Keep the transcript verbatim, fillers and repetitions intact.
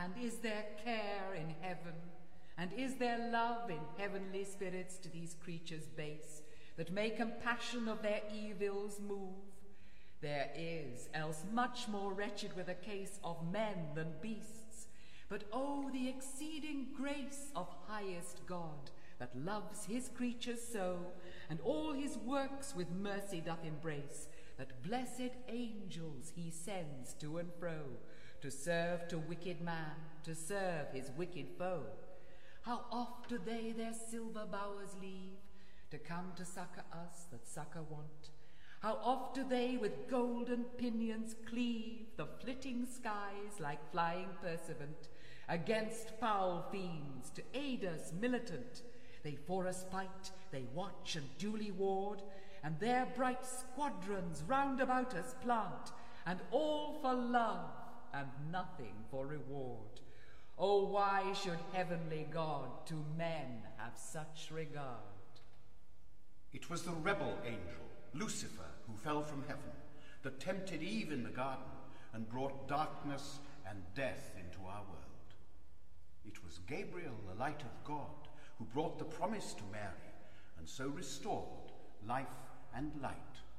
And is there care in heaven? And is there love in heavenly spirits to these creatures base, that may compassion of their evils move? There is, else much more wretched were the case of men than beasts. But oh, the exceeding grace of highest God, that loves his creatures so, and all his works with mercy doth embrace, that blessed angels he sends to and fro, to serve to wicked man, to serve his wicked foe. How oft do they their silver bowers leave, to come to succour us that succour want? How oft do they with golden pinions cleave the flitting skies like flying pursuivant, against foul fiends to aid us militant? They for us fight, they watch and duly ward, and their bright squadrons round about us plant, and all for love and nothing for reward. Oh, why should heavenly God to men have such regard? It was the rebel angel, Lucifer, who fell from heaven, that tempted Eve in the garden and brought darkness and death into our world. It was Gabriel, the light of God, who brought the promise to Mary, and so restored life and light